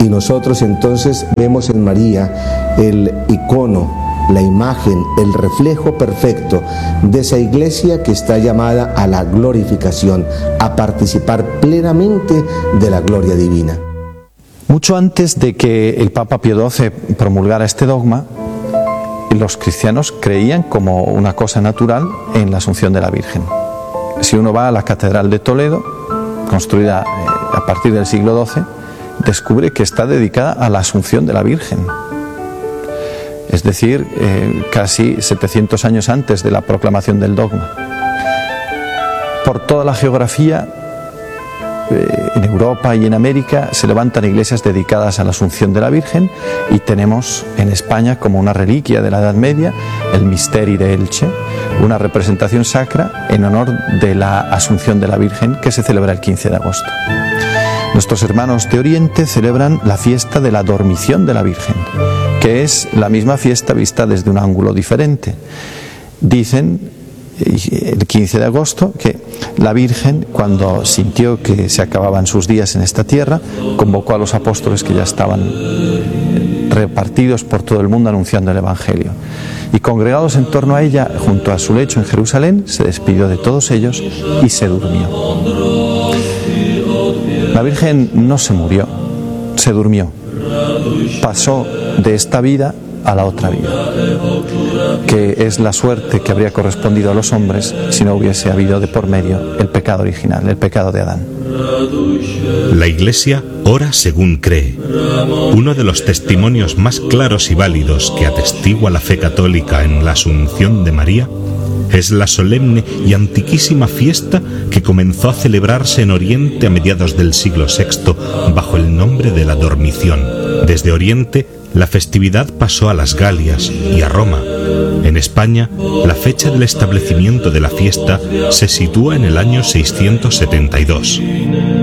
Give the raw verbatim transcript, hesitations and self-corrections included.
Y nosotros entonces vemos en María el icono, la imagen, el reflejo perfecto de esa iglesia que está llamada a la glorificación, a participar plenamente de la gloria divina. Mucho antes de que el Papa Pío doce promulgara este dogma, los cristianos creían como una cosa natural en la Asunción de la Virgen. Si uno va a la Catedral de Toledo, construida a partir del siglo doce, descubre que está dedicada a la Asunción de la Virgen. Es decir, eh, casi setecientos años antes de la proclamación del dogma. Por toda la geografía, eh, en Europa y en América, se levantan iglesias dedicadas a la Asunción de la Virgen, y tenemos en España, como una reliquia de la Edad Media, el Misteri de Elche, una representación sacra en honor de la Asunción de la Virgen, que se celebra el quince de agosto. Nuestros hermanos de Oriente celebran la fiesta de la Dormición de la Virgen, que es la misma fiesta vista desde un ángulo diferente. Dicen el quince de agosto que la Virgen, cuando sintió que se acababan sus días en esta tierra, convocó a los apóstoles que ya estaban repartidos por todo el mundo anunciando el Evangelio, y congregados en torno a ella junto a su lecho en Jerusalén, se despidió de todos ellos y se durmió. La Virgen no se murió, se durmió, pasó de esta vida a la otra vida, que es la suerte que habría correspondido a los hombres si no hubiese habido de por medio el pecado original, el pecado de Adán. La Iglesia ora según cree. Uno de los testimonios más claros y válidos que atestigua la fe católica en la Asunción de María es la solemne y antiquísima fiesta que comenzó a celebrarse en Oriente a mediados del siglo sexto bajo el nombre de la Dormición. Desde Oriente, la festividad pasó a las Galias y a Roma. En España, la fecha del establecimiento de la fiesta se sitúa en el año seiscientos setenta y dos.